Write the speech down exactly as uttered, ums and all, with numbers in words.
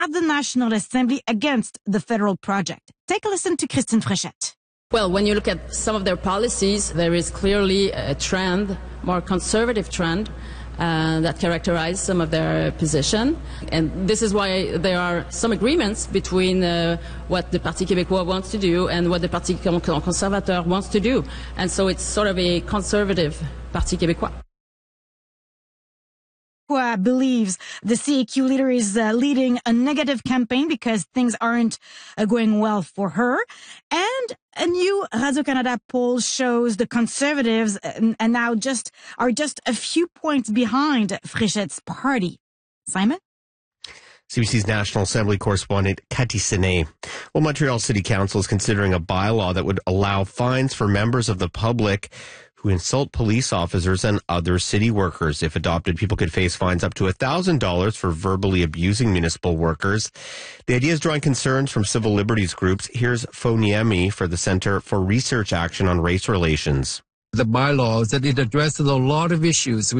at the National Assembly against the federal project. Take a listen to Christine Fréchette. Well, when you look at some of their policies, there is clearly a trend, more conservative trend, uh, that characterizes some of their position. And this is why there are some agreements between uh, what the Parti Québécois wants to do and what the Parti Conservateur wants to do. And so it's sort of a conservative Parti Québécois. Believes the C A Q leader is uh, leading a negative campaign because things aren't uh, going well for her. And a new Radio-Canada poll shows the Conservatives and, and now just are just a few points behind Fréchette's party. Simon? C B C's National Assembly correspondent Cathy Senet. Well, Montreal City Council is considering a bylaw that would allow fines for members of the public who insult police officers and other city workers. If adopted, people could face fines up to one thousand dollars for verbally abusing municipal workers. The idea is drawing concerns from civil liberties groups. Here's Foniemi for the Center for Research Action on Race Relations. The bylaws that it addresses a lot of issues